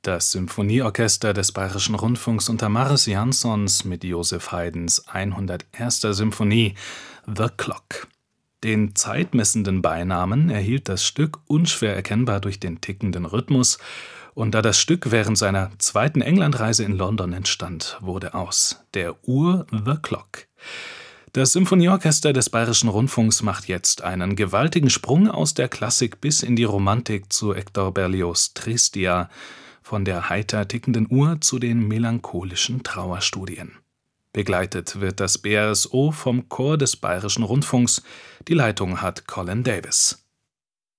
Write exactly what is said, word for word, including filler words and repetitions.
Das Symphonieorchester des Bayerischen Rundfunks unter Maris Jansons mit Joseph Haydns hunderterster Symphonie The Clock. Den zeitmessenden Beinamen erhielt das Stück unschwer erkennbar durch den tickenden Rhythmus, und da das Stück während seiner zweiten Englandreise in London entstand, wurde aus der Uhr The Clock. Das Symphonieorchester des Bayerischen Rundfunks macht jetzt einen gewaltigen Sprung aus der Klassik bis in die Romantik zu Hector Berlioz' Tristia, von der heiter tickenden Uhr zu den melancholischen Trauerstudien. Begleitet wird das B R S O vom Chor des Bayerischen Rundfunks, die Leitung hat Colin Davis.